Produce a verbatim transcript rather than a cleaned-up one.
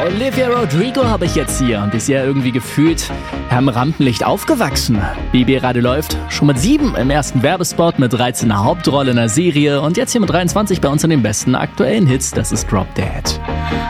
Olivia Rodrigo habe ich jetzt hier und ist ja irgendwie gefühlt am Rampenlicht aufgewachsen. B B Radio läuft schon mit sieben im ersten Werbespot, mit dreizehn in der Hauptrolle in der Serie und jetzt hier mit dreiundzwanzig bei uns in den besten aktuellen Hits. Das ist Drop Dead.